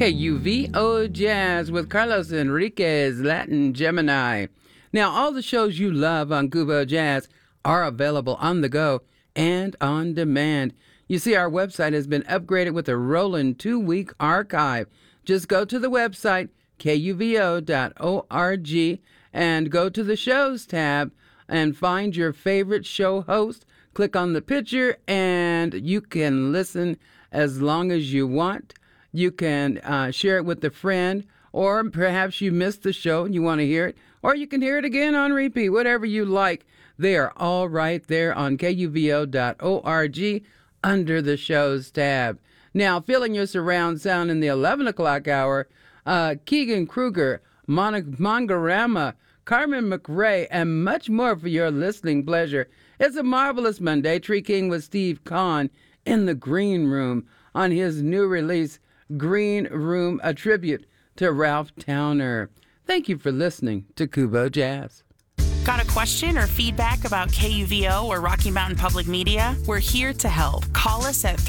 KUVO Jazz with Carlos Enriquez, Latin Gemini. Now, all the shows you love on Kuvo Jazz are available on the go and on demand. You see, our website has been upgraded with a rolling 2-week archive. Just go to the website, kuvo.org, and go to the Shows tab and find your favorite show host. Click on the picture, and you can listen as long as you want. You can share it with a friend, or perhaps you missed the show and you want to hear it, or you can hear it again on repeat, whatever you like. They are all right there on kuvo.org under the Shows tab. Now, filling your surround sound in the 11 o'clock hour, Keegan Kruger, Mongarama, Carmen McRae, and much more for your listening pleasure. It's a marvelous Monday. Tree King with Steve Kahn in the Green Room on his new release, Green Room, a tribute to Ralph Towner. Thank you for listening to Kuvo Jazz. Got a question or feedback about KUVO or Rocky Mountain Public Media? We're here to help. Call us at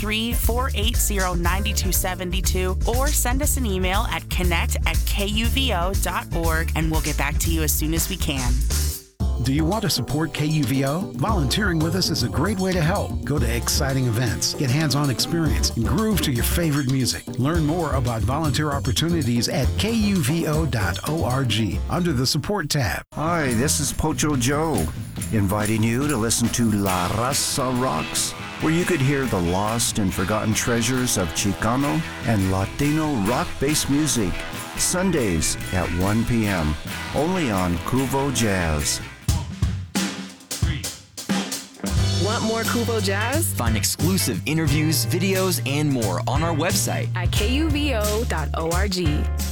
303-480-9272 or send us an email at connect@kuvo.org and we'll get back to you as soon as we can. Do you want to support KUVO? Volunteering with us is a great way to help. Go to exciting events, get hands-on experience, and groove to your favorite music. Learn more about volunteer opportunities at kuvo.org under the Support tab. Hi, this is Pocho Joe, inviting you to listen to La Raza Rocks, where you could hear the lost and forgotten treasures of Chicano and Latino rock-based music. Sundays at 1 p.m., only on Kuvo Jazz. Want more Kuvo Jazz? Find exclusive interviews, videos, and more on our website at kuvo.org.